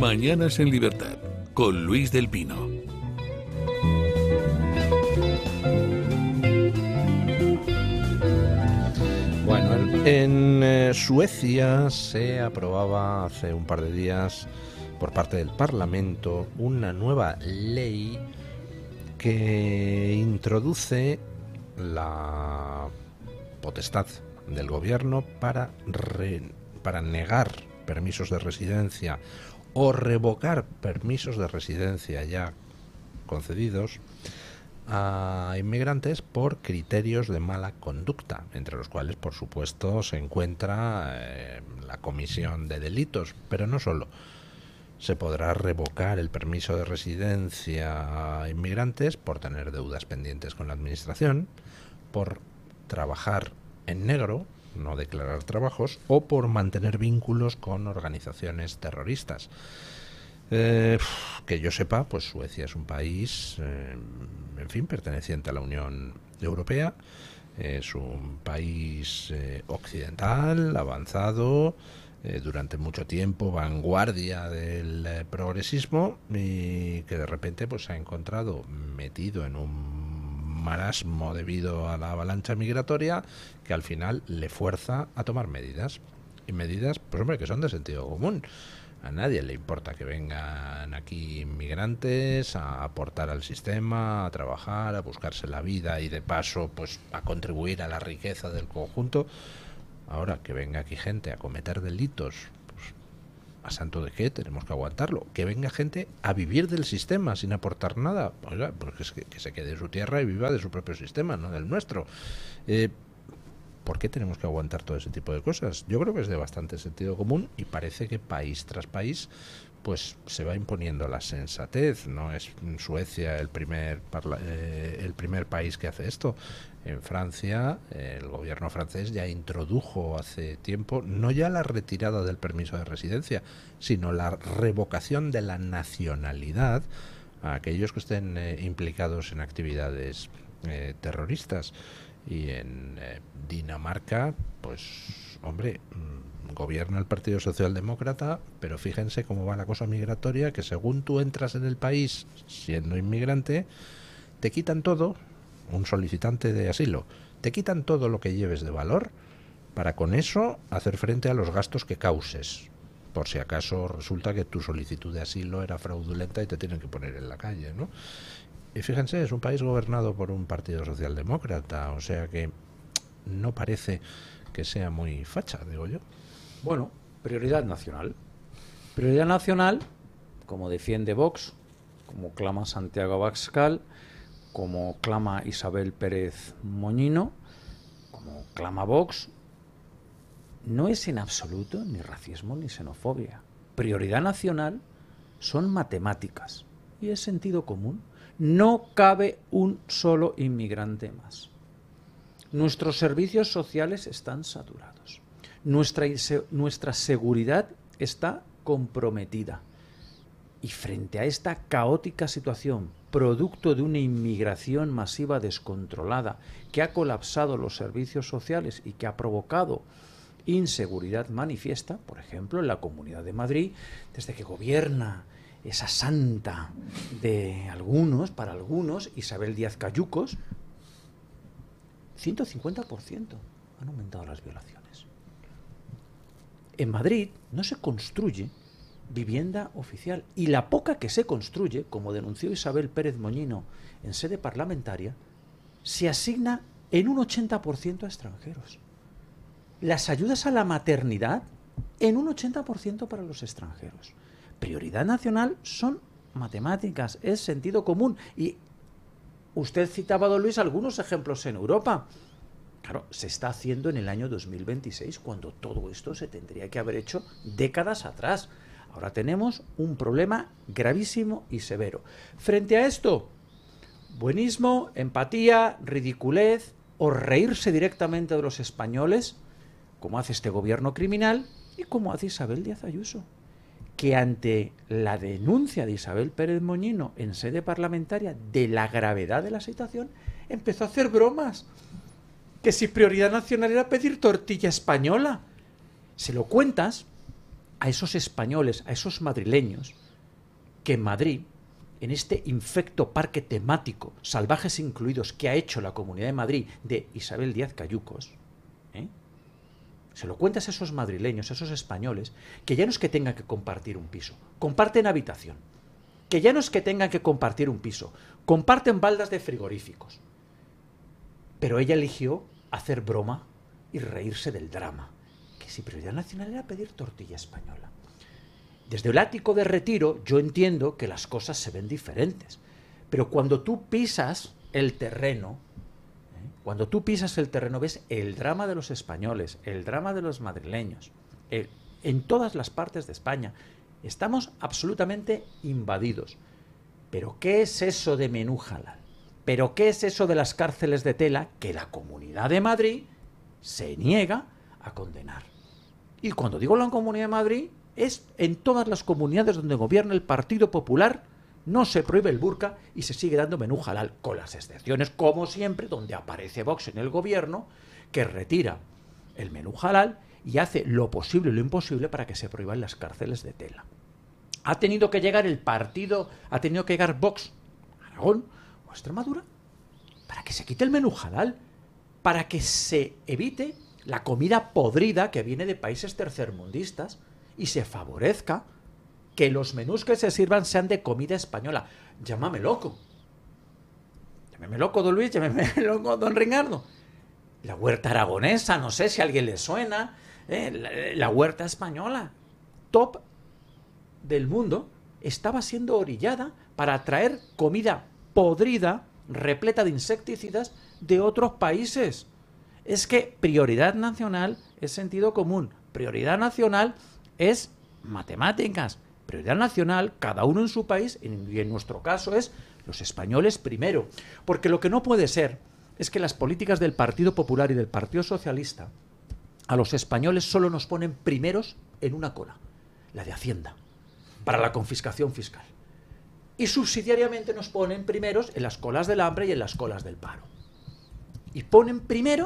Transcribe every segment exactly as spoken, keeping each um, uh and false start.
Mañanas en Libertad, con Luis del Pino. Bueno, en eh, Suecia se aprobaba hace un par de días por parte del Parlamento una nueva ley que introduce la potestad del gobierno para, re, para negar permisos de residencia o revocar permisos de residencia ya concedidos a inmigrantes por criterios de mala conducta, entre los cuales, por supuesto, se encuentra eh, la comisión de delitos, pero no solo. Se podrá revocar el permiso de residencia a inmigrantes por tener deudas pendientes con la administración, por trabajar en negro, no declarar trabajos, o por mantener vínculos con organizaciones terroristas. Eh, que yo sepa, pues Suecia es un país, eh, en fin, perteneciente a la Unión Europea, es un país eh, occidental, avanzado, eh, durante mucho tiempo vanguardia del eh, progresismo, y que de repente pues se ha encontrado metido en un marasmo debido a la avalancha migratoria que al final le fuerza a tomar medidas, y medidas, pues hombre, que son de sentido común. A nadie le importa que vengan aquí inmigrantes a aportar al sistema, a trabajar, a buscarse la vida y de paso pues a contribuir a la riqueza del conjunto. Ahora, que venga aquí gente a cometer delitos, pues ¿a santo de qué? Tenemos que aguantarlo. Que venga gente a vivir del sistema sin aportar nada. Oiga, pues es que, que se quede en su tierra y viva de su propio sistema, no del nuestro. Eh, ¿Por qué tenemos que aguantar todo ese tipo de cosas? Yo creo que es de bastante sentido común y parece que país tras país pues se va imponiendo la sensatez. No es Suecia el primer parla eh, el primer país que hace esto. En Francia, eh, el gobierno francés ya introdujo hace tiempo no ya la retirada del permiso de residencia, sino la revocación de la nacionalidad a aquellos que estén eh, implicados en actividades eh, terroristas. Y en eh, Dinamarca, pues, hombre, mmm, gobierna el Partido Socialdemócrata, pero fíjense cómo va la cosa migratoria, que según tú entras en el país siendo inmigrante, te quitan todo, un solicitante de asilo, te quitan todo lo que lleves de valor para con eso hacer frente a los gastos que causes, por si acaso resulta que tu solicitud de asilo era fraudulenta y te tienen que poner en la calle, ¿no? Y fíjense, es un país gobernado por un partido socialdemócrata, o sea que no parece que sea muy facha, digo yo. Bueno, prioridad nacional. Prioridad nacional, como defiende Vox, como clama Santiago Abascal, como clama Isabel Pérez Moñino, como clama Vox, no es en absoluto ni racismo ni xenofobia. Prioridad nacional son matemáticas y es sentido común. No cabe un solo inmigrante más. Nuestros servicios sociales están saturados. Nuestra, nuestra seguridad está comprometida. Y frente a esta caótica situación, producto de una inmigración masiva descontrolada que ha colapsado los servicios sociales y que ha provocado inseguridad manifiesta, por ejemplo, en la Comunidad de Madrid, desde que gobierna esa santa de algunos, para algunos, Isabel Díaz Cayucos, ciento cincuenta por ciento han aumentado las violaciones. En Madrid no se construye vivienda oficial y la poca que se construye, como denunció Isabel Pérez Moñino en sede parlamentaria, se asigna en un ochenta por ciento a extranjeros. Las ayudas a la maternidad en un ochenta por ciento para los extranjeros. Prioridad nacional son matemáticas, es sentido común. Y usted citaba, don Luis, algunos ejemplos en Europa. Claro, se está haciendo en el año dos mil veintiséis, cuando todo esto se tendría que haber hecho décadas atrás. Ahora tenemos un problema gravísimo y severo. Frente a esto, buenismo, empatía, ridiculez o reírse directamente de los españoles, como hace este gobierno criminal y como hace Isabel Díaz Ayuso, que ante la denuncia de Isabel Pérez Moñino en sede parlamentaria de la gravedad de la situación, empezó a hacer bromas. Que si prioridad nacional era pedir tortilla española. Se lo cuentas a esos españoles, a esos madrileños, que en Madrid, en este infecto parque temático, salvajes incluidos, que ha hecho la Comunidad de Madrid de Isabel Díaz Cayucos, ¿eh? Se lo cuentas a esos madrileños, a esos españoles, que ya no es que tengan que compartir un piso, comparten habitación, que ya no es que tengan que compartir un piso, comparten baldas de frigoríficos. Pero ella eligió hacer broma y reírse del drama, que si prioridad nacional era pedir tortilla española. Desde el ático de Retiro yo entiendo que las cosas se ven diferentes, pero cuando tú pisas el terreno, ¿eh? cuando tú pisas el terreno ves el drama de los españoles, el drama de los madrileños, el, en todas las partes de España. Estamos absolutamente invadidos. ¿Pero qué es eso de menú halal? ¿Pero qué es eso de las cárceles de tela que la Comunidad de Madrid se niega a condenar? Y cuando digo la Comunidad de Madrid, es en todas las comunidades donde gobierna el Partido Popular, no se prohíbe el burka y se sigue dando menú halal, con las excepciones, como siempre, donde aparece Vox en el gobierno, que retira el menú halal y hace lo posible y lo imposible para que se prohíban las cárceles de tela. Ha tenido que llegar el partido, ha tenido que llegar Vox, Aragón o Extremadura, para que se quite el menú halal, para que se evite la comida podrida que viene de países tercermundistas y se favorezca que los menús que se sirvan sean de comida española. Llámame loco. Llámeme loco, don Luis, llámeme loco, don Ricardo. La huerta aragonesa, no sé si a alguien le suena, ¿eh? la, la huerta española, top del mundo, estaba siendo orillada para traer comida podrida, repleta de insecticidas, de otros países. Es que prioridad nacional es sentido común, prioridad nacional es matemáticas, prioridad nacional, cada uno en su país, y en nuestro caso es los españoles primero. Porque lo que no puede ser es que las políticas del Partido Popular y del Partido Socialista a los españoles solo nos ponen primeros en una cola, la de Hacienda, para la confiscación fiscal. Y subsidiariamente nos ponen primeros en las colas del hambre y en las colas del paro. Y ponen primero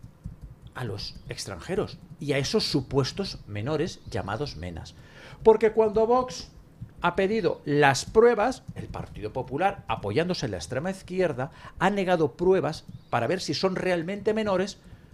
a los extranjeros y a esos supuestos menores llamados menas. Porque cuando Vox ha pedido las pruebas, el Partido Popular, apoyándose en la extrema izquierda, ha negado pruebas para ver si son realmente menores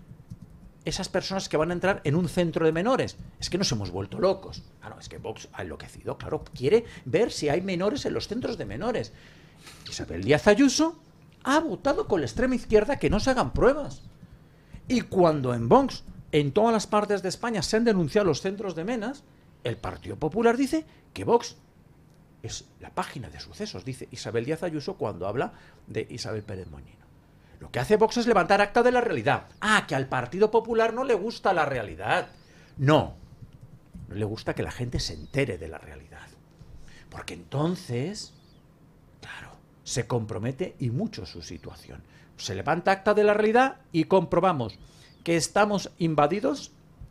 esas personas que van a entrar en un centro de menores. Es que nos hemos vuelto locos. Ah, no, es que Vox ha enloquecido, claro, quiere ver si hay menores en los centros de menores. Isabel Díaz Ayuso ha votado con la extrema izquierda que no se hagan pruebas. Y cuando en Vox, en todas las partes de España, se han denunciado los centros de menas, el Partido Popular dice que Vox es la página de sucesos, dice Isabel Díaz Ayuso cuando habla de Isabel Pérez Moñino. Lo que hace Vox es levantar acta de la realidad. Ah, que al Partido Popular no le gusta la realidad. No, no le gusta que la gente se entere de la realidad. Porque entonces, claro, se compromete y mucho su situación. Se levanta acta de la realidad y comprobamos que estamos invadidos,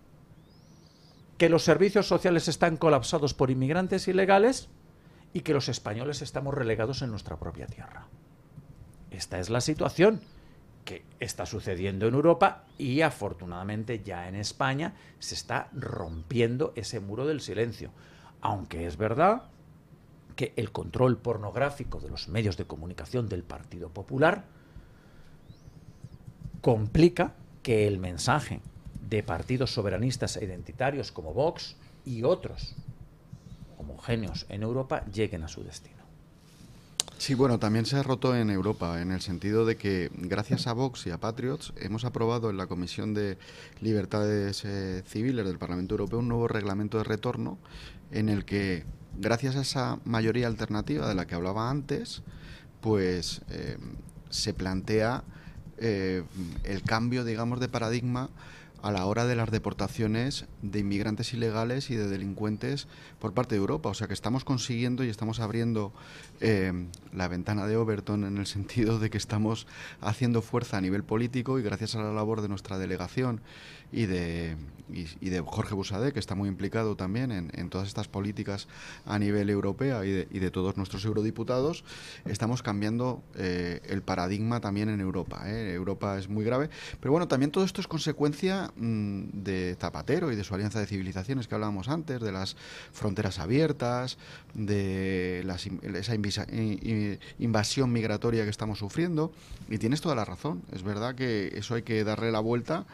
que los servicios sociales están colapsados por inmigrantes ilegales y que los españoles estamos relegados en nuestra propia tierra. Esta es la situación que está sucediendo en Europa y afortunadamente ya en España se está rompiendo ese muro del silencio. Aunque es verdad que el control pornográfico de los medios de comunicación del Partido Popular complica que el mensaje de partidos soberanistas e identitarios como Vox y otros homogéneos en Europa lleguen a su destino. Sí, bueno, también se ha roto en Europa, en el sentido de que gracias a Vox y a Patriots hemos aprobado en la Comisión de Libertades eh, Civiles del Parlamento Europeo un nuevo reglamento de retorno en el que, gracias a esa mayoría alternativa de la que hablaba antes, pues eh, se plantea eh, el cambio, digamos, de paradigma a la hora de las deportaciones de inmigrantes ilegales y de delincuentes por parte de Europa. O sea que estamos consiguiendo y estamos abriendo eh, la ventana de Overton en el sentido de que estamos haciendo fuerza a nivel político y gracias a la labor de nuestra delegación y de, y, y de Jorge Busadé, que está muy implicado también en, en todas estas políticas a nivel europeo y de, y de todos nuestros eurodiputados, estamos cambiando eh, el paradigma también en Europa. ¿eh? Europa es muy grave, pero bueno, también todo esto es consecuencia mmm, de Zapatero y de su alianza de civilizaciones que hablábamos antes, de las fronteras abiertas, de las, esa invisa, invasión migratoria que estamos sufriendo, y tienes toda la razón. Es verdad que eso hay que darle la vuelta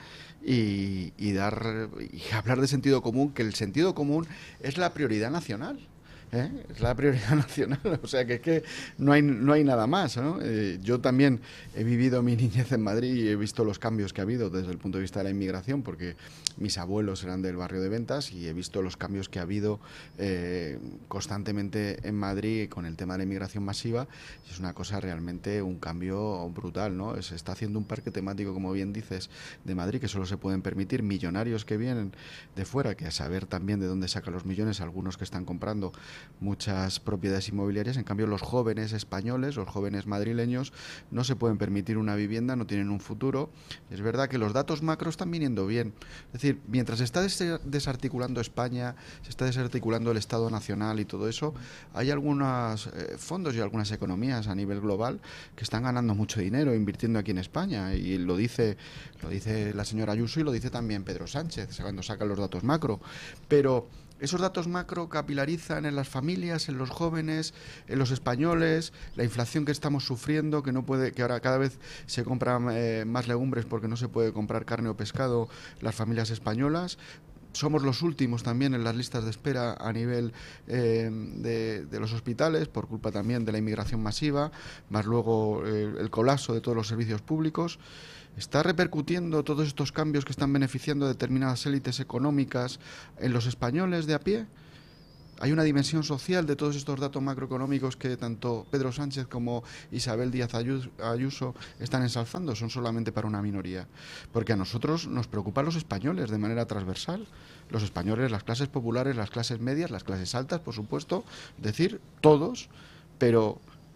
y, y, dar, y hablar de sentido común, que el sentido común es la prioridad nacional. ¿Eh? Es la prioridad nacional, o sea que es que no hay, no hay nada más, ¿no? Eh, yo también he vivido mi niñez en Madrid y he visto los cambios que ha habido desde el punto de vista de la inmigración, porque mis abuelos eran del barrio de Ventas y he visto los cambios que ha habido eh, constantemente en Madrid con el tema de la inmigración masiva, y es una cosa realmente un cambio brutal, ¿no? Se está haciendo un parque temático, como bien dices, de Madrid, que solo se pueden permitir millonarios que vienen de fuera, que a saber también de dónde sacan los millones, algunos que están comprando muchas propiedades inmobiliarias. En cambio, los jóvenes españoles, los jóvenes madrileños, no se pueden permitir una vivienda, no tienen un futuro. Es verdad que los datos macro están viniendo bien. Es decir, mientras se está des desarticulando España, se está desarticulando el Estado Nacional y todo eso, hay algunos eh, fondos y algunas economías a nivel global que están ganando mucho dinero invirtiendo aquí en España, y lo dice, lo dice la señora Ayuso y lo dice también Pedro Sánchez cuando saca los datos macro. Pero esos datos macro capilarizan en las familias, en los jóvenes, en los españoles, la inflación que estamos sufriendo, que no puede, que ahora cada vez se compran eh, más legumbres porque no se puede comprar carne o pescado, las familias españolas. Somos los últimos también en las listas de espera a nivel eh, de, de los hospitales, por culpa también de la inmigración masiva, más luego eh, el colapso de todos los servicios públicos. ¿Está repercutiendo todos estos cambios que están beneficiando a determinadas élites económicas en los españoles de a pie? Hay una dimensión social de todos estos datos macroeconómicos que tanto Pedro Sánchez como Isabel Díaz Ayuso están ensalzando. Son solamente para una minoría. Porque a nosotros nos preocupan los españoles de manera transversal. Los españoles, las clases populares, las clases medias, las clases altas, por supuesto. Es decir, todos. Pero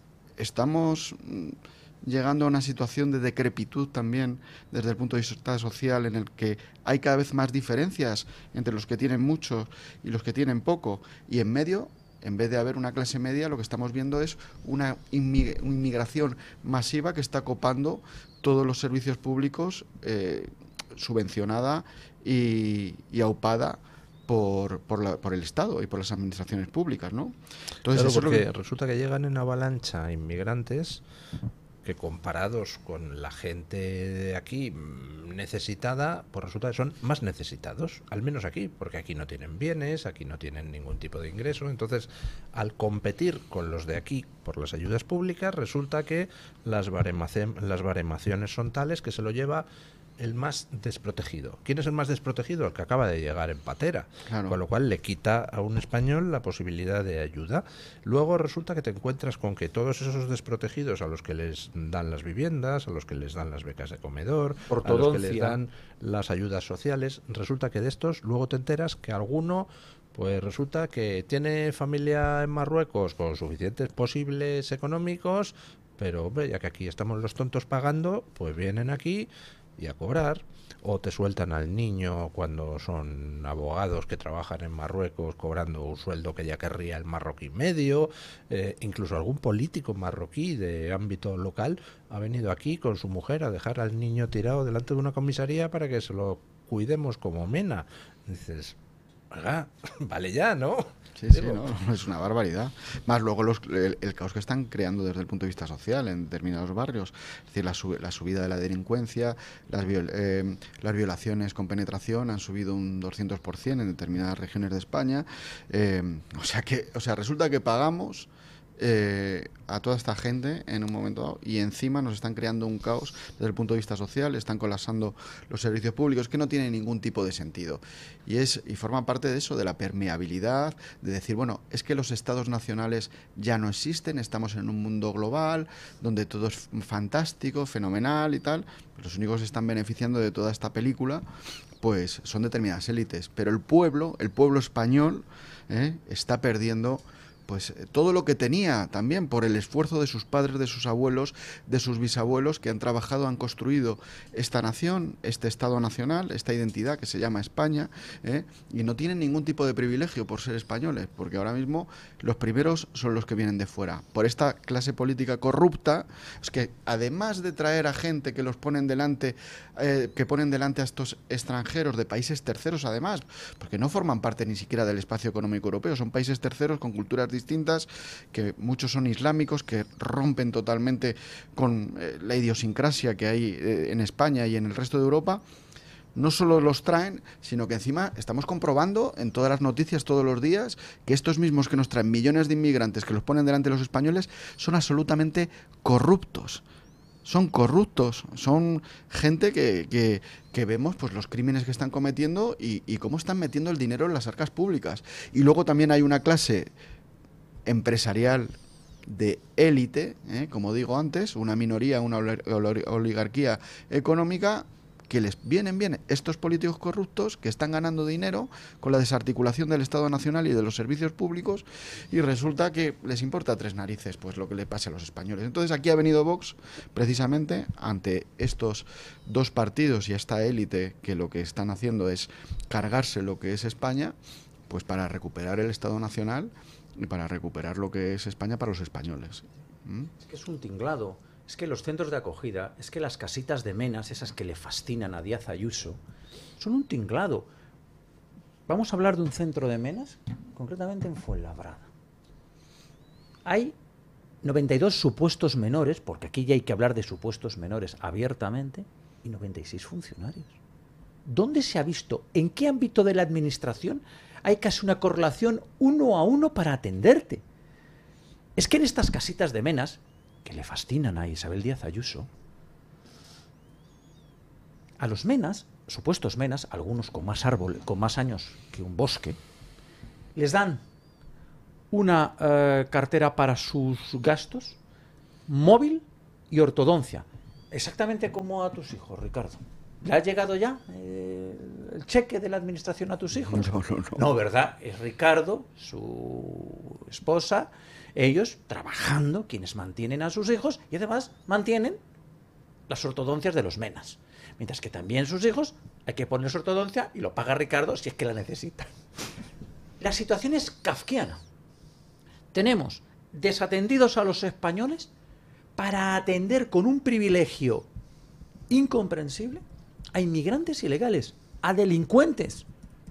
estamos llegando a una situación de decrepitud también desde el punto de vista social, en el que hay cada vez más diferencias entre los que tienen mucho y los que tienen poco, y en medio, en vez de haber una clase media, lo que estamos viendo es una inmigración masiva que está copando todos los servicios públicos, eh, subvencionada y, y aupada Por, por, la, por el Estado y por las administraciones públicas, ¿no? Entonces, claro, eso porque es lo que... resulta que llegan en avalancha inmigrantes que, comparados con la gente de aquí necesitada, pues resulta que son más necesitados, al menos aquí, porque aquí no tienen bienes, aquí no tienen ningún tipo de ingreso. Entonces, al competir con los de aquí por las ayudas públicas, resulta que las, las baremaciones son tales que se lo lleva el más desprotegido. ¿Quién es el más desprotegido? El que acaba de llegar en patera. Claro. Con lo cual le quita a un español la posibilidad de ayuda. Luego resulta que te encuentras con que todos esos desprotegidos, a los que les dan las viviendas, a los que les dan las becas de comedor, a los que les dan las ayudas sociales, resulta que de estos luego te enteras que alguno, pues resulta que tiene familia en Marruecos con suficientes posibles económicos, pero hombre, ya que aquí estamos los tontos pagando, pues vienen aquí y a cobrar, o te sueltan al niño cuando son abogados que trabajan en Marruecos cobrando un sueldo que ya querría el marroquí medio. Eh, incluso algún político marroquí de ámbito local ha venido aquí con su mujer a dejar al niño tirado delante de una comisaría para que se lo cuidemos como mena. Dices, oiga, vale ya, ¿no? Sí, sí, no, es una barbaridad. Más luego los, el, el caos que están creando desde el punto de vista social en determinados barrios. Es decir, la, sub, la subida de la delincuencia, las, viol, eh, las violaciones con penetración han subido un doscientos por ciento en determinadas regiones de España. Eh, o sea que, o sea, resulta que pagamos Eh, a toda esta gente en un momento dado, y encima nos están creando un caos desde el punto de vista social, están colapsando los servicios públicos, que no tienen ningún tipo de sentido, y es y forma parte de eso, de la permeabilidad, de decir, bueno, es que los estados nacionales ya no existen, estamos en un mundo global donde todo es fantástico, fenomenal y tal. Los únicos que están beneficiando de toda esta película pues son determinadas élites, pero el pueblo, el pueblo español, ¿eh? está perdiendo pues todo lo que tenía también por el esfuerzo de sus padres, de sus abuelos, de sus bisabuelos que han trabajado, han construido esta nación, este Estado nacional, esta identidad que se llama España, ¿eh? Y no tienen ningún tipo de privilegio por ser españoles, porque ahora mismo los primeros son los que vienen de fuera. Por esta clase política corrupta, es que además de traer a gente que los ponen delante, eh, que ponen delante a estos extranjeros de países terceros además, porque no forman parte ni siquiera del espacio económico europeo, son países terceros con culturas distintas, que muchos son islámicos, que rompen totalmente con eh, la idiosincrasia que hay eh, en España y en el resto de Europa. No solo los traen, sino que encima estamos comprobando en todas las noticias todos los días que estos mismos que nos traen millones de inmigrantes que los ponen delante de los españoles son absolutamente corruptos. Son corruptos, son gente que, que, que vemos pues los crímenes que están cometiendo y, y cómo están metiendo el dinero en las arcas públicas. Y luego también hay una clase empresarial de élite, ¿eh? Como digo antes, una minoría, una oligarquía económica que les vienen bien estos políticos corruptos que están ganando dinero con la desarticulación del Estado Nacional y de los servicios públicos, y resulta que les importa tres narices pues lo que le pase a los españoles. Entonces aquí ha venido Vox precisamente ante estos dos partidos y esta élite que lo que están haciendo es cargarse lo que es España, pues para recuperar el Estado Nacional y para recuperar lo que es España para los españoles. ¿Mm? Es que es un tinglado. Es que los centros de acogida, es que las casitas de menas, esas que le fascinan a Díaz Ayuso, son un tinglado. Vamos a hablar de un centro de menas, concretamente en Fuenlabrada. Hay noventa y dos supuestos menores, porque aquí ya hay que hablar de supuestos menores abiertamente, y noventa y seis funcionarios. ¿Dónde se ha visto? ¿En qué ámbito de la administración hay casi una correlación uno a uno para atenderte? Es que en estas casitas de menas, que le fascinan a Isabel Díaz Ayuso, a los menas, supuestos menas, algunos con más árboles, con más años que un bosque, les dan una eh, cartera para sus gastos, móvil y ortodoncia, exactamente como a tus hijos, Ricardo. ¿Le ha llegado ya eh, el cheque de la administración a tus hijos? No, no, no. No, ¿verdad? Es Ricardo, su esposa, ellos trabajando, quienes mantienen a sus hijos y además mantienen las ortodoncias de los menas. Mientras que también sus hijos hay que ponerles ortodoncia y lo paga Ricardo si es que la necesitan. La situación es kafkiana. Tenemos desatendidos a los españoles para atender con un privilegio incomprensible a inmigrantes ilegales, a delincuentes.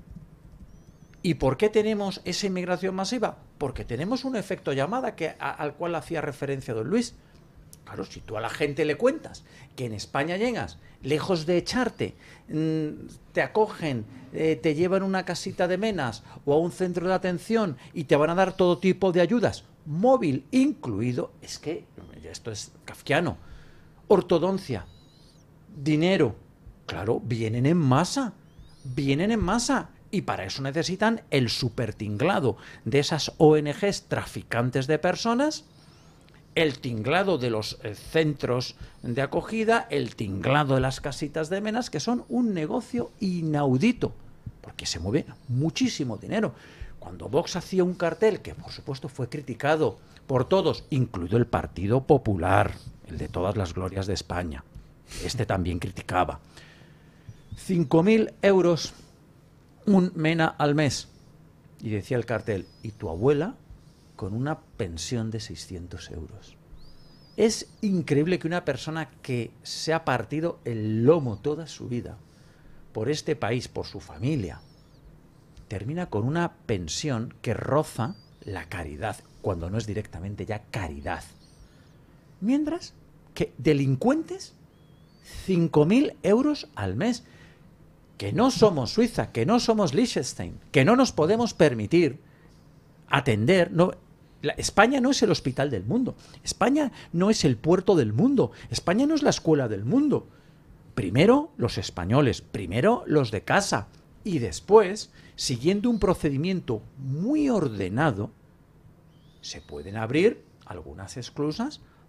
¿Y por qué tenemos esa inmigración masiva? Porque tenemos un efecto llamada que, a, al cual hacía referencia don Luis. Claro, si tú a la gente le cuentas que en España llegas, lejos de echarte, mmm, te acogen, eh, te llevan a una casita de menas o a un centro de atención y te van a dar todo tipo de ayudas, móvil incluido, es que esto es kafkiano. Ortodoncia, dinero, claro, vienen en masa, vienen en masa. Y para eso necesitan el supertinglado de esas O N Ges traficantes de personas, el tinglado de los eh, centros de acogida, el tinglado de las casitas de menas, que son un negocio inaudito, porque se mueve muchísimo dinero. Cuando Vox hacía un cartel, que por supuesto fue criticado por todos, incluido el Partido Popular, el de todas las glorias de España, este también criticaba, cinco mil euros un mena al mes. Y decía el cartel, y tu abuela con una pensión de seiscientos euros. Es increíble que una persona que se ha partido el lomo toda su vida por este país, por su familia, termina con una pensión que roza la caridad, cuando no es directamente ya caridad. Mientras que delincuentes, cinco mil euros al mes. Que no somos Suiza, que no somos Liechtenstein, que no nos podemos permitir atender. No, la, España no es el hospital del mundo, España no es el puerto del mundo, España no es la escuela del mundo. Primero los españoles, primero los de casa, y después, siguiendo un procedimiento muy ordenado, se pueden abrir algunas esclusas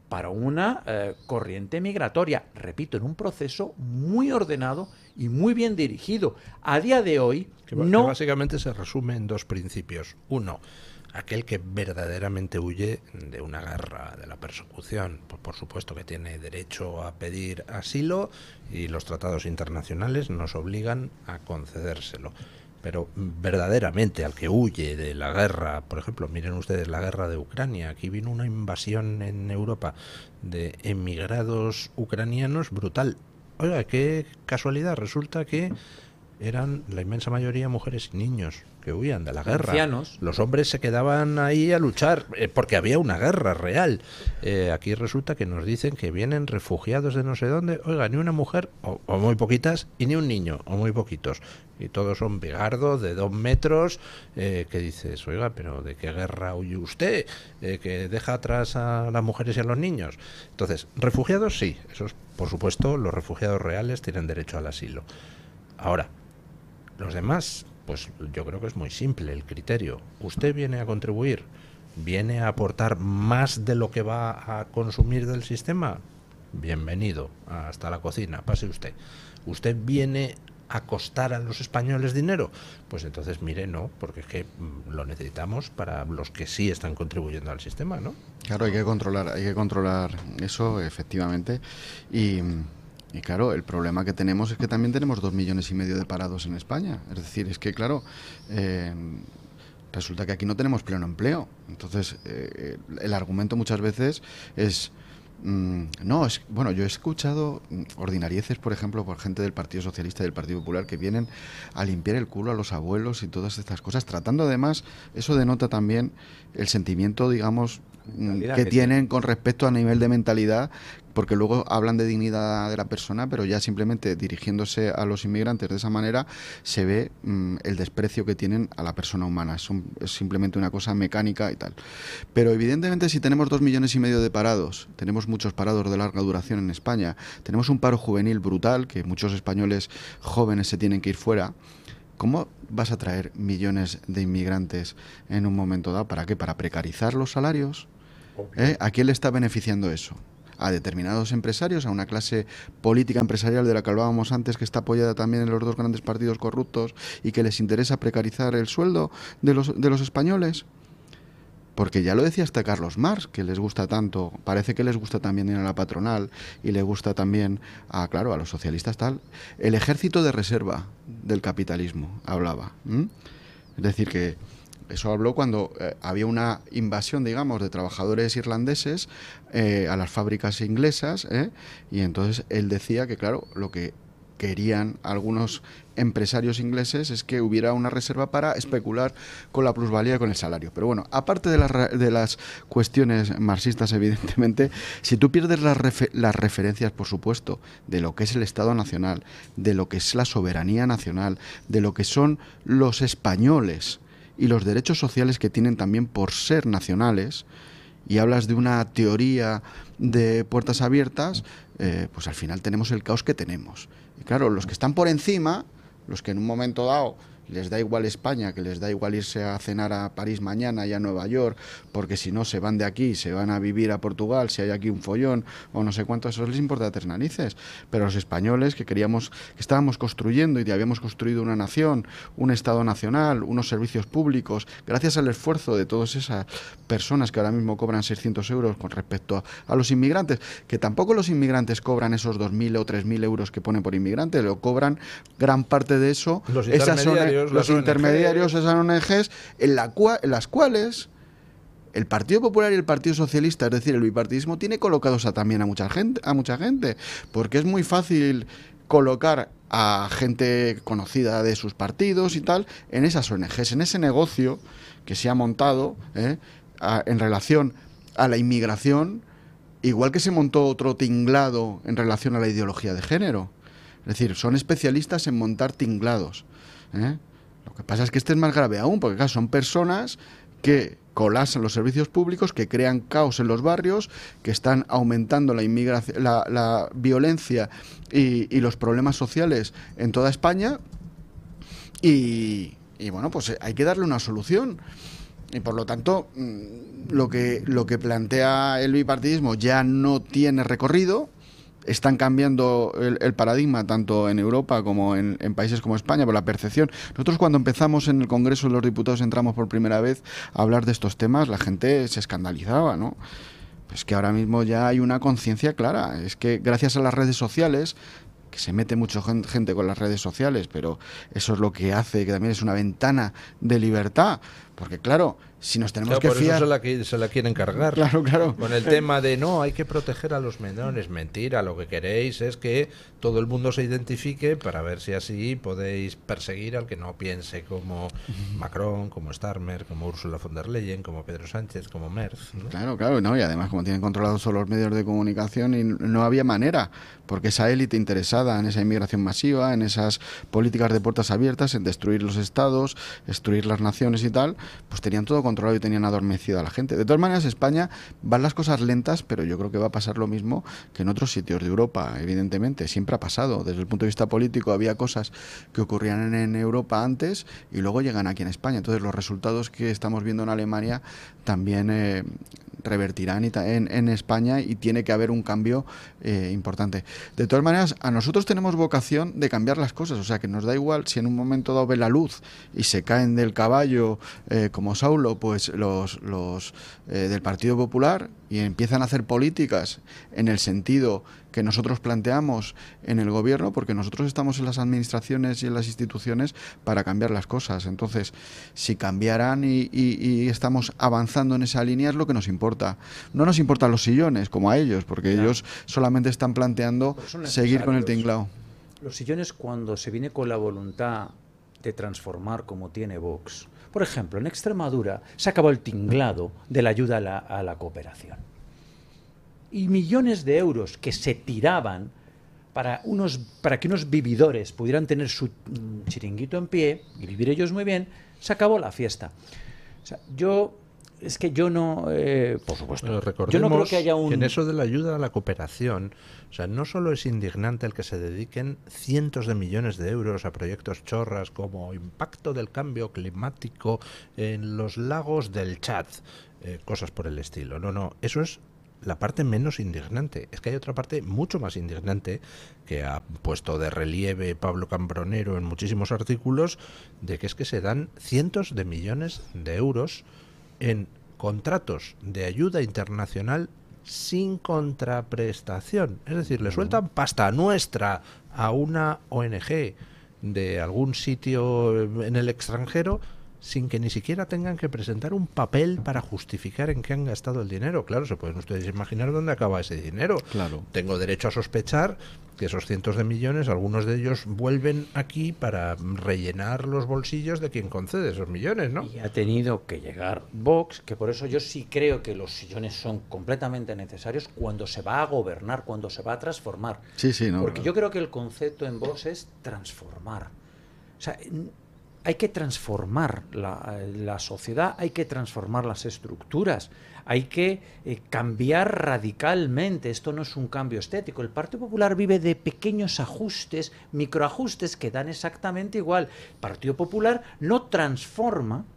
para una eh, corriente migratoria, repito, en un proceso muy ordenado y muy bien dirigido. A día de hoy, que, no... que básicamente se resume en dos principios. Uno, aquel que verdaderamente huye de una guerra, de la persecución, pues por supuesto que tiene derecho a pedir asilo y los tratados internacionales nos obligan a concedérselo. Pero verdaderamente al que huye de la guerra, por ejemplo, miren ustedes la guerra de Ucrania, aquí vino una invasión en Europa de emigrados ucranianos brutal. Oiga, qué casualidad, resulta que eran la inmensa mayoría mujeres y niños que huían de la guerra. Ancianos. Los hombres se quedaban ahí a luchar eh, porque había una guerra real. Eh, aquí resulta que nos dicen que vienen refugiados de no sé dónde. Oiga, ni una mujer, o, o muy poquitas, y ni un niño, o muy poquitos. Y todos son bigardos de dos metros, eh, que dices, oiga, pero ¿de qué guerra huye usted? Eh, que deja atrás a las mujeres y a los niños. Entonces, refugiados sí, esos, por supuesto, los refugiados reales tienen derecho al asilo. Ahora, los demás, pues yo creo que es muy simple el criterio. ¿Usted viene a contribuir? ¿Viene a aportar más de lo que va a consumir del sistema? Bienvenido, hasta la cocina, pase usted. ¿Usted viene a costar a los españoles dinero? Pues entonces mire, no, porque es que lo necesitamos para los que sí están contribuyendo al sistema, ¿no? Claro, hay que controlar, hay que controlar eso, efectivamente. Y... Y claro, el problema que tenemos es que también tenemos dos millones y medio de parados en España. Es decir, es que claro, eh, resulta que aquí no tenemos pleno empleo. Entonces, eh, el argumento muchas veces es... Mm, no, es bueno, yo he escuchado ordinarieces, por ejemplo, por gente del Partido Socialista y del Partido Popular que vienen a limpiar el culo a los abuelos y todas estas cosas, tratando además, eso denota también el sentimiento, digamos, que, que tienen con respecto a nivel de mentalidad, porque luego hablan de dignidad de la persona, pero ya simplemente dirigiéndose a los inmigrantes de esa manera se ve mmm, el desprecio que tienen a la persona humana. Es, un, es simplemente una cosa mecánica y tal. Pero evidentemente si tenemos dos millones y medio de parados, tenemos muchos parados de larga duración en España, tenemos un paro juvenil brutal, que muchos españoles jóvenes se tienen que ir fuera, ¿cómo vas a traer millones de inmigrantes en un momento dado? ¿Para qué? ¿Para precarizar los salarios? ¿Eh? ¿A quién le está beneficiando eso? A determinados empresarios, a una clase política empresarial de la que hablábamos antes, que está apoyada también en los dos grandes partidos corruptos y que les interesa precarizar el sueldo de los, de los españoles. Porque ya lo decía hasta Carlos Marx, que les gusta tanto, parece que les gusta también a la patronal y le gusta también a, claro, a los socialistas tal. El ejército de reserva del capitalismo hablaba. ¿m? Es decir, que eso habló cuando eh, había una invasión, digamos, de trabajadores irlandeses eh, a las fábricas inglesas, ¿eh? Y entonces él decía que, claro, lo que querían algunos empresarios ingleses es que hubiera una reserva para especular con la plusvalía y con el salario. Pero bueno, aparte de las, de las cuestiones marxistas, evidentemente, si tú pierdes las, refer las referencias, por supuesto, de lo que es el Estado Nacional, de lo que es la soberanía nacional, de lo que son los españoles y los derechos sociales que tienen también por ser nacionales, y hablas de una teoría de puertas abiertas, eh, pues al final tenemos el caos que tenemos. Y claro, los que están por encima, los que en un momento dado les da igual España, que les da igual irse a cenar a París mañana y a Nueva York, porque si no se van de aquí, se van a vivir a Portugal, si hay aquí un follón o no sé cuánto, eso les importa tres narices. Pero los españoles que queríamos, que estábamos construyendo y habíamos construido una nación, un Estado nacional, unos servicios públicos, gracias al esfuerzo de todas esas personas que ahora mismo cobran seiscientos euros con respecto a, a los inmigrantes, que tampoco los inmigrantes cobran esos dos mil o tres mil euros que ponen por inmigrante, lo cobran gran parte de eso, los esas son los intermediarios, O N G. esas O N Ges, en, la cua en las cuales el Partido Popular y el Partido Socialista, es decir, el bipartidismo, tiene colocados a, también a mucha gente, a mucha gente, porque es muy fácil colocar a gente conocida de sus partidos y tal en esas O N Ges, en ese negocio que se ha montado ¿eh? a, en relación a la inmigración, igual que se montó otro tinglado en relación a la ideología de género. Es decir, son especialistas en montar tinglados. ¿Eh? Lo que pasa es que este es más grave aún, porque claro, son personas que colapsan los servicios públicos, que crean caos en los barrios, que están aumentando la inmigración, la, la violencia y, y los problemas sociales en toda España. Y, y bueno, pues hay que darle una solución. Y por lo tanto, lo que, lo que plantea el bipartidismo ya no tiene recorrido. Están cambiando el, el paradigma tanto en Europa como en, en países como España por la percepción. Nosotros cuando empezamos en el Congreso de los Diputados, entramos por primera vez a hablar de estos temas, la gente se escandalizaba, ¿no? Pues que ahora mismo ya hay una conciencia clara. Es que gracias a las redes sociales, que se mete mucha gente con las redes sociales, pero eso es lo que hace que también es una ventana de libertad. Porque claro, si nos tenemos claro, que por fiar... eso se la, se la quieren cargar. Claro, claro. Con el tema de no, hay que proteger a los menores. Mentira, lo que queréis es que todo el mundo se identifique para ver si así podéis perseguir al que no piense como Macron, como Starmer, como Ursula von der Leyen, como Pedro Sánchez, como Merz, ¿no? Claro, claro, no, y además como tienen controlados solo los medios de comunicación y no había manera, porque esa élite interesada en esa inmigración masiva, en esas políticas de puertas abiertas, en destruir los estados, destruir las naciones y tal, pues tenían todo controlado y tenían adormecido a la gente. De todas maneras, España van las cosas lentas, pero yo creo que va a pasar lo mismo que en otros sitios de Europa, evidentemente. Siempre ha pasado. Desde el punto de vista político había cosas que ocurrían en Europa antes y luego llegan aquí en España. Entonces los resultados que estamos viendo en Alemania también eh, revertirán en, en España y tiene que haber un cambio eh, importante. De todas maneras, a nosotros tenemos vocación de cambiar las cosas, o sea que nos da igual si en un momento dado ve la luz y se caen del caballo eh, como Saulo, pues los, los eh, del Partido Popular y empiezan a hacer políticas en el sentido que nosotros planteamos en el gobierno, porque nosotros estamos en las administraciones y en las instituciones para cambiar las cosas. Entonces, si cambiaran y, y, y estamos avanzando en esa línea es lo que nos importa. No nos importan los sillones como a ellos, porque claro, ellos solamente están planteando seguir con el tinglao. Los sillones, cuando se viene con la voluntad de transformar como tiene Vox. Por ejemplo, en Extremadura se acabó el tinglado de la ayuda a la, a la cooperación. Y millones de euros que se tiraban para, unos, para que unos vividores pudieran tener su mm, chiringuito en pie y vivir ellos muy bien, se acabó la fiesta. O sea, yo... Es que yo no, eh, por supuesto, yo no creo que haya un... que en eso de la ayuda a la cooperación, o sea, no solo es indignante el que se dediquen cientos de millones de euros a proyectos chorras como impacto del cambio climático en los lagos del Chad, eh, cosas por el estilo. No, no, eso es la parte menos indignante. Es que hay otra parte mucho más indignante que ha puesto de relieve Pablo Cambronero en muchísimos artículos, de que es que se dan cientos de millones de euros en contratos de ayuda internacional sin contraprestación. Es decir, le sueltan pasta nuestra a una O N G de algún sitio en el extranjero sin que ni siquiera tengan que presentar un papel para justificar en qué han gastado el dinero. Claro, se pueden ustedes imaginar dónde acaba ese dinero. Claro. Tengo derecho a sospechar que esos cientos de millones, algunos de ellos vuelven aquí para rellenar los bolsillos de quien concede esos millones, ¿no? Y ha tenido que llegar Vox, que por eso yo sí creo que los sillones son completamente necesarios cuando se va a gobernar, cuando se va a transformar. Sí, sí, no. Porque yo creo que el concepto en Vox es transformar. O sea, hay que transformar la, la sociedad, hay que transformar las estructuras, hay que eh, cambiar radicalmente. Esto no es un cambio estético. El Partido Popular vive de pequeños ajustes, microajustes que dan exactamente igual. El Partido Popular no transforma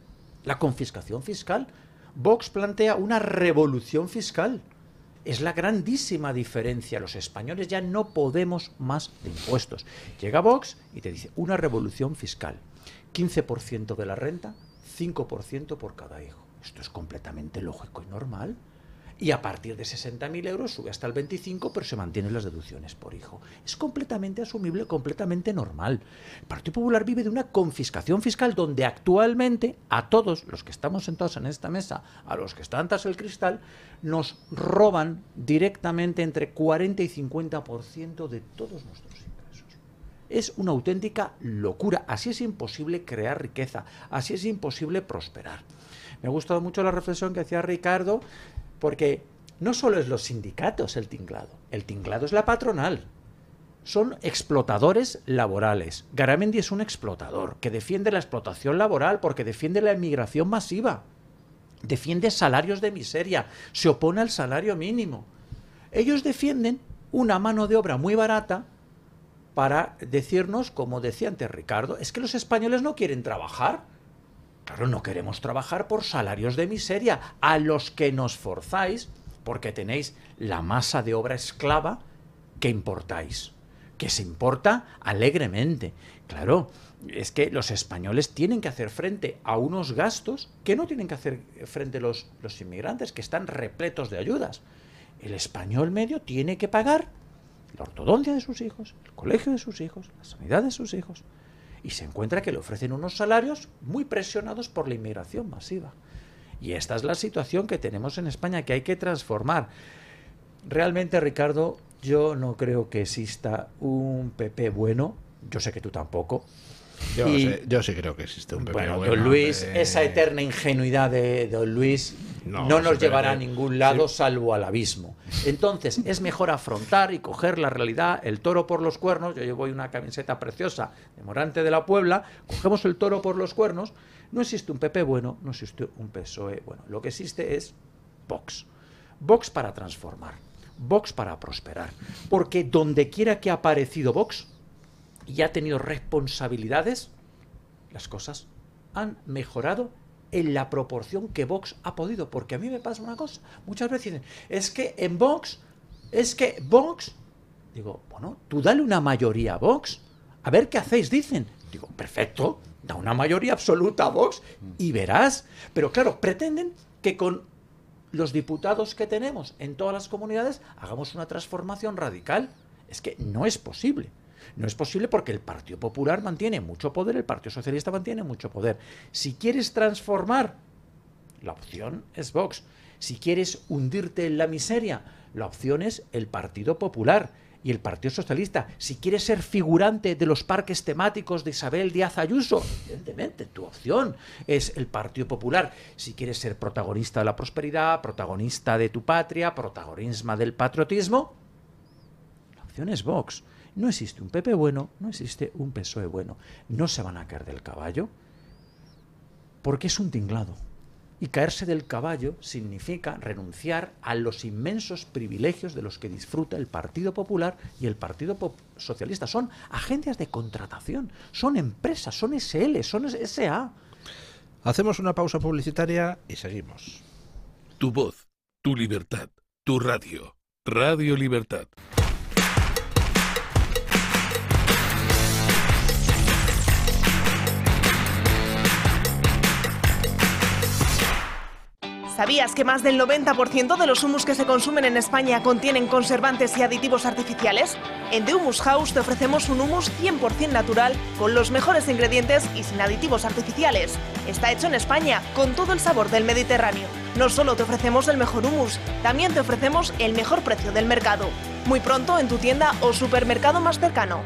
la confiscación fiscal. Vox plantea una revolución fiscal. Es la grandísima diferencia. Los españoles ya no podemos más de impuestos. Llega Vox y te dice una revolución fiscal. quince por ciento de la renta, cinco por ciento por cada hijo. Esto es completamente lógico y normal. Y a partir de sesenta mil euros sube hasta el veinticinco, pero se mantienen las deducciones por hijo. Es completamente asumible, completamente normal. El Partido Popular vive de una confiscación fiscal donde actualmente a todos los que estamos sentados en esta mesa, a los que están tras el cristal, nos roban directamente entre cuarenta y cincuenta por ciento de todos nuestros ingresos. Es una auténtica locura. Así es imposible crear riqueza, así es imposible prosperar. Me ha gustado mucho la reflexión que hacía Ricardo, porque no solo es los sindicatos el tinglado, el tinglado es la patronal. Son explotadores laborales. Garamendi es un explotador que defiende la explotación laboral porque defiende la inmigración masiva, defiende salarios de miseria, se opone al salario mínimo. Ellos defienden una mano de obra muy barata para decirnos, como decía antes Ricardo, es que los españoles no quieren trabajar. Claro, no queremos trabajar por salarios de miseria, a los que nos forzáis porque tenéis la masa de obra esclava que importáis, que se importa alegremente. Claro, es que los españoles tienen que hacer frente a unos gastos que no tienen que hacer frente los, los inmigrantes, que están repletos de ayudas. El español medio tiene que pagar la ortodoncia de sus hijos, el colegio de sus hijos, la sanidad de sus hijos, y se encuentra que le ofrecen unos salarios muy presionados por la inmigración masiva. Y esta es la situación que tenemos en España, que hay que transformar. Realmente, Ricardo, yo no creo que exista un P P bueno, yo sé que tú tampoco. Yo, Y, sé, yo sí creo que existe un P P bueno, bueno. don Luis, eh, esa eterna ingenuidad de don Luis No, no, nos simplemente- llevará a ningún lado sí. salvo al abismo. Entonces, es mejor afrontar y coger la realidad, el toro por los cuernos. Yo llevo hoy una camiseta preciosa de Morante de la Puebla, cogemos el toro por los cuernos. No existe un P P bueno, no existe un P S O E bueno. Lo que existe es Vox. Vox para transformar, Vox para prosperar. Porque donde quiera que ha aparecido Vox y ha tenido responsabilidades, las cosas han mejorado en la proporción que Vox ha podido. Porque a mí me pasa una cosa, muchas veces dicen, es que en Vox, es que Vox, digo, bueno, tú dale una mayoría a Vox, a ver qué hacéis, dicen. Digo, perfecto, da una mayoría absoluta a Vox y verás. Pero claro, pretenden que con los diputados que tenemos en todas las comunidades hagamos una transformación radical. Es que no es posible. No es posible porque el Partido Popular mantiene mucho poder, el Partido Socialista mantiene mucho poder. Si quieres transformar, la opción es Vox. Si quieres hundirte en la miseria, la opción es el Partido Popular y el Partido Socialista. Si quieres ser figurante de los parques temáticos de Isabel Díaz Ayuso, evidentemente tu opción es el Partido Popular. Si quieres ser protagonista de la prosperidad, protagonista de tu patria, protagonismo del patriotismo, la opción es Vox. No existe un P P bueno, no existe un P S O E bueno. No se van a caer del caballo porque es un tinglado. Y caerse del caballo significa renunciar a los inmensos privilegios de los que disfruta el Partido Popular y el Partido Pop- Socialista. Son agencias de contratación, son empresas, son S L, son S A. Hacemos una pausa publicitaria y seguimos. Tu voz, tu libertad, tu radio. Radio Libertad. ¿Sabías que más del noventa por ciento de los humus que se consumen en España contienen conservantes y aditivos artificiales? En The Humus House te ofrecemos un humus cien por ciento natural, con los mejores ingredientes y sin aditivos artificiales. Está hecho en España, con todo el sabor del Mediterráneo. No solo te ofrecemos el mejor humus, también te ofrecemos el mejor precio del mercado. Muy pronto en tu tienda o supermercado más cercano.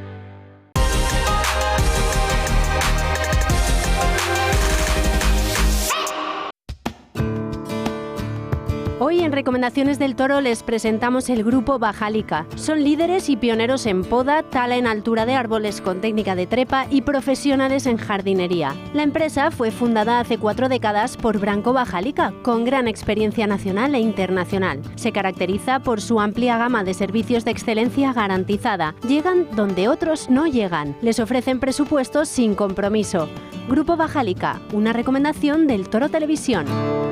Hoy en Recomendaciones del Toro les presentamos el grupo Bajálica. Son líderes y pioneros en poda, tala en altura de árboles con técnica de trepa y profesionales en jardinería. La empresa fue fundada hace cuatro décadas por Branco Bajálica, con gran experiencia nacional e internacional. Se caracteriza por su amplia gama de servicios de excelencia garantizada. Llegan donde otros no llegan. Les ofrecen presupuestos sin compromiso. Grupo Bajálica, una recomendación del Toro Televisión.